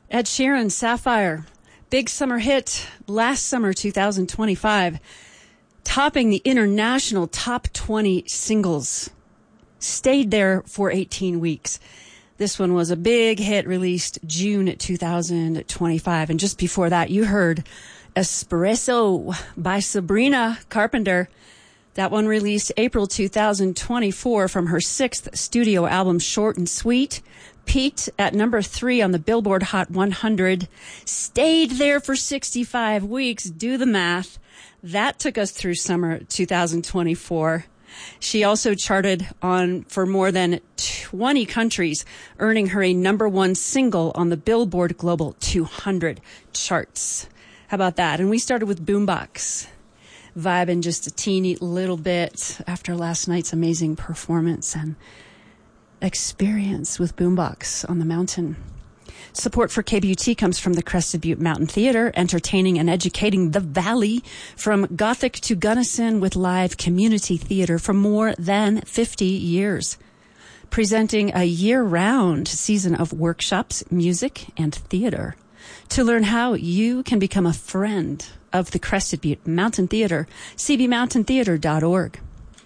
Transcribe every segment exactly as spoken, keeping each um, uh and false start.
Ed Sheeran, Sapphire, big summer hit last summer, two thousand twenty-five, topping the international top twenty singles. Stayed there for eighteen weeks. This one was a big hit, released June two thousand twenty-five. And just before that, you heard Espresso by Sabrina Carpenter. That one released April two thousand twenty-four from her sixth studio album, Short and Sweet. Peaked at number three on the Billboard Hot one hundred. Stayed there for sixty-five weeks. Do the math. That took us through summer two thousand twenty-four. She also charted on for more than twenty countries, earning her a number one single on the Billboard Global two hundred charts. How about that? And we started with Boombox, vibing just a teeny little bit after last night's amazing performance and experience with Boombox on the mountain. Support for K B U T comes from the Crested Butte Mountain Theater, entertaining and educating the Valley from Gothic to Gunnison with live community theater for more than fifty years. Presenting a year-round season of workshops, music, and theater. To learn how you can become a friend of the Crested Butte Mountain Theater, c b mountain theater dot org.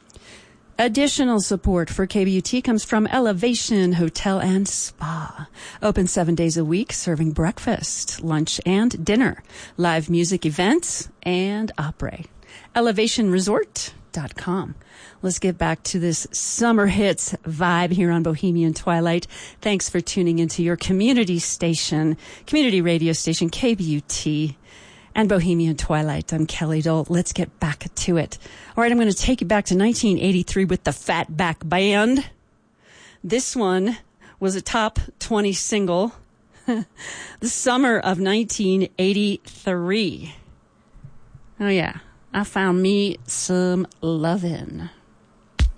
Additional support for K B U T comes from Elevation Hotel and Spa. Open seven days a week, serving breakfast, lunch, and dinner. Live music events and opera. elevation resort dot com. Let's get back to this summer hits vibe here on Bohemian Twilight. Thanks for tuning into your community station, community radio station, K B U T. And Bohemian Twilight. I'm Kelly Dole. Let's get back to it. All right, I'm going to take you back to nineteen eighty-three with the Fatback Band. This one was a top twenty single the summer of nineteen eighty-three. Oh, yeah. I found me some lovin'.